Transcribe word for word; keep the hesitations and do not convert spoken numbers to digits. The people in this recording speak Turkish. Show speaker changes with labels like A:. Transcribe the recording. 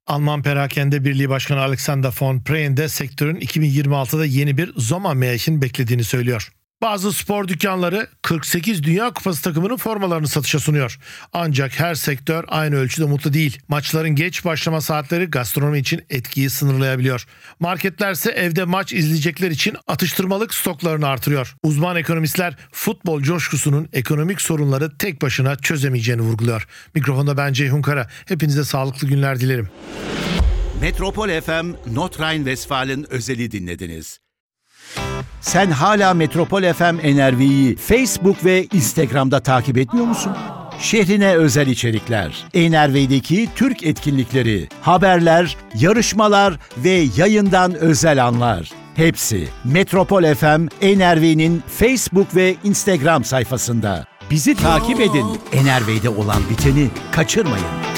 A: Alman Perakende Birliği Başkanı Alexander von Preen de sektörün iki bin yirmi altıda yeni bir Sommermärchen beklediğini söylüyor. Bazı spor dükkanları kırk sekiz Dünya Kupası takımının formalarını satışa sunuyor. Ancak her sektör aynı ölçüde mutlu değil. Maçların geç başlama saatleri gastronomi için etkiyi sınırlayabiliyor. Marketlerse evde maç izleyecekler için atıştırmalık stoklarını artırıyor. Uzman ekonomistler futbol coşkusunun ekonomik sorunları tek başına çözemeyeceğini vurguluyor. Mikrofonda ben Ceyhun Kara. Hepinize sağlıklı günler dilerim.
B: Metropol F M Nordrhein-Westfalen özeli dinlediniz. Sen hala Metropol F M N R V'yi Facebook ve Instagram'da takip etmiyor musun? Şehrine özel içerikler, N R V'deki Türk etkinlikleri, haberler, yarışmalar ve yayından özel anlar. Hepsi Metropol F M N R V'nin Facebook ve Instagram sayfasında. Bizi takip edin. N R V'de olan biteni kaçırmayın.